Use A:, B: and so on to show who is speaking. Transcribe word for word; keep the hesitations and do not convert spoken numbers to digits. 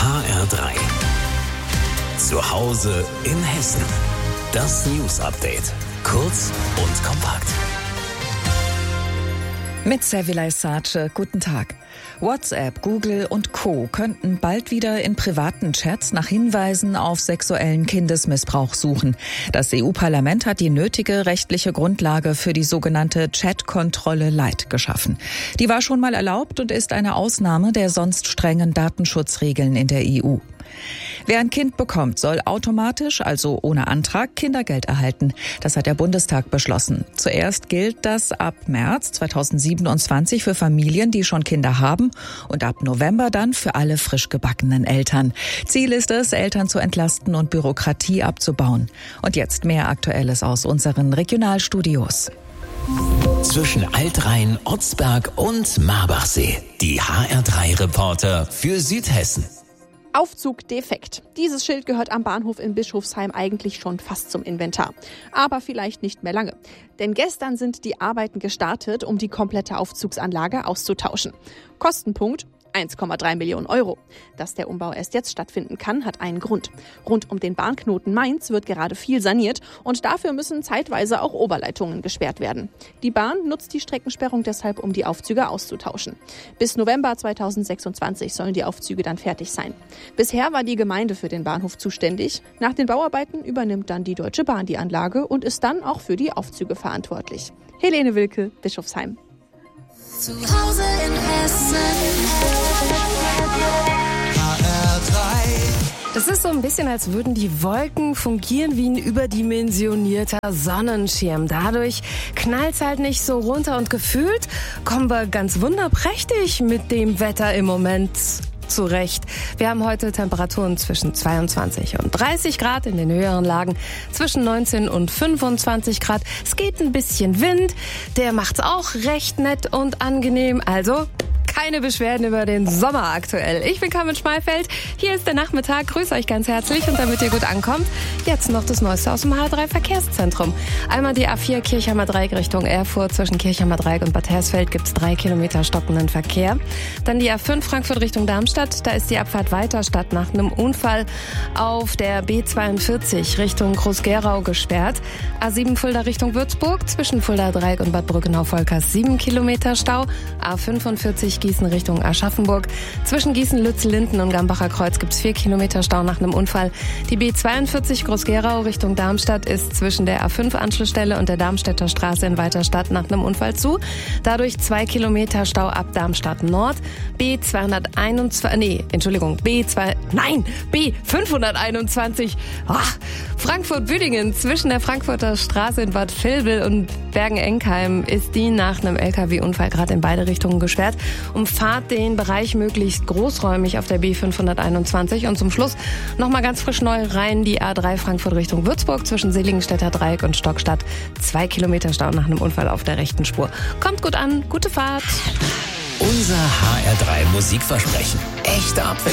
A: H R drei. Zu Hause in Hessen. Das News Update. Kurz und kompakt.
B: Mit Servilay Sace, guten Tag. WhatsApp, Google und Co. könnten bald wieder in privaten Chats nach Hinweisen auf sexuellen Kindesmissbrauch suchen. Das E U-Parlament hat die nötige rechtliche Grundlage für die sogenannte Chat-Kontrolle Light geschaffen. Die war schon mal erlaubt und ist eine Ausnahme der sonst strengen Datenschutzregeln in der E U. Wer ein Kind bekommt, soll automatisch, also ohne Antrag, Kindergeld erhalten. Das hat der Bundestag beschlossen. Zuerst gilt das ab März zweitausendsiebenundzwanzig für Familien, die schon Kinder haben, und ab November dann für alle frisch gebackenen Eltern. Ziel ist es, Eltern zu entlasten und Bürokratie abzubauen. Und jetzt mehr Aktuelles aus unseren Regionalstudios.
A: Zwischen Altrhein, Otzberg und Marbachsee. Die H R drei Reporter für Südhessen.
C: Aufzug defekt. Dieses Schild gehört am Bahnhof in Bischofsheim eigentlich schon fast zum Inventar. Aber vielleicht nicht mehr lange. Denn gestern sind die Arbeiten gestartet, um die komplette Aufzugsanlage auszutauschen. Kostenpunkt eins Komma drei Millionen Euro. Dass der Umbau erst jetzt stattfinden kann, hat einen Grund. Rund um den Bahnknoten Mainz wird gerade viel saniert und dafür müssen zeitweise auch Oberleitungen gesperrt werden. Die Bahn nutzt die Streckensperrung deshalb, um die Aufzüge auszutauschen. Bis November zweitausendsechsundzwanzig sollen die Aufzüge dann fertig sein. Bisher war die Gemeinde für den Bahnhof zuständig. Nach den Bauarbeiten übernimmt dann die Deutsche Bahn die Anlage und ist dann auch für die Aufzüge verantwortlich. Helene Wilke, Bischofsheim.
D: Zu Hause in Hessen. H R drei.
E: Das ist so ein bisschen, als würden die Wolken fungieren wie ein überdimensionierter Sonnenschirm. Dadurch knallt's halt nicht so runter und gefühlt kommen wir ganz wunderprächtig mit dem Wetter im Moment zurecht. Wir haben heute Temperaturen zwischen zweiundzwanzig und dreißig Grad in den höheren Lagen, zwischen neunzehn und fünfundzwanzig Grad. Es geht ein bisschen Wind, der macht's auch recht nett und angenehm. Also keine Beschwerden über den Sommer aktuell. Ich bin Carmen Schmalfeld. Hier ist der Nachmittag. Grüße euch ganz herzlich und damit ihr gut ankommt, jetzt noch das Neueste aus dem H R drei Verkehrszentrum. Einmal die A vier Kirchheimer Dreieck Richtung Erfurt. Zwischen Kirchheimer Dreieck und Bad Hersfeld gibt es drei Kilometer stockenden Verkehr. Dann die A fünf Frankfurt Richtung Darmstadt. Da ist die Abfahrt Weiterstadt nach einem Unfall auf der B zweiundvierzig Richtung Groß-Gerau gesperrt. A sieben Fulda Richtung Würzburg. Zwischen Fulda Dreieck und Bad Brückenau-Volkers sieben Kilometer Stau. A fünfundvierzig Gießen Richtung Aschaffenburg. Zwischen Gießen-Lützel-Linden und Gambacher Kreuz gibt es vier Kilometer Stau nach einem Unfall. Die B zweiundvierzig Groß-Gerau Richtung Darmstadt ist zwischen der A fünf Anschlussstelle und der Darmstädter Straße in Weiterstadt nach einem Unfall zu. Dadurch zwei Kilometer Stau ab Darmstadt Nord. B zweihunderteinundzwanzig, nee, Entschuldigung, B zwei, nein, B fünfhunderteinundzwanzig. Ach, Frankfurt-Büdingen zwischen der Frankfurter Straße in Bad Vilbel und Bergen-Enkheim ist die nach einem L K W-Unfall gerade in beide Richtungen gesperrt. Umfahrt den Bereich möglichst großräumig auf der B fünfhunderteinundzwanzig und zum Schluss nochmal ganz frisch neu rein die A drei Frankfurt Richtung Würzburg zwischen Seligenstädter Dreieck und Stockstadt. Zwei Kilometer Stau nach einem Unfall auf der rechten Spur. Kommt gut an, gute Fahrt.
A: Unser H R drei Musikversprechen. Echte Abwechslung.